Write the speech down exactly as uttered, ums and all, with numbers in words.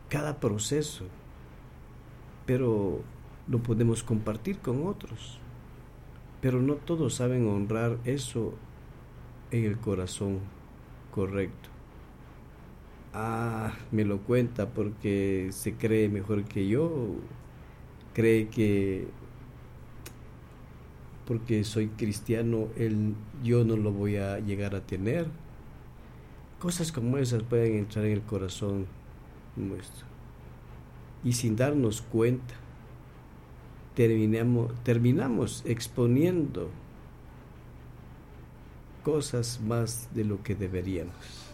cada proceso, pero lo podemos compartir con otros. Pero no todos saben honrar eso en el corazón correcto. Ah, me lo cuenta porque se cree mejor que yo, cree que porque soy cristiano, él, yo no lo voy a llegar a tener. Cosas como esas pueden entrar en el corazón nuestro. Y sin darnos cuenta, terminamos, terminamos exponiendo cosas más de lo que deberíamos.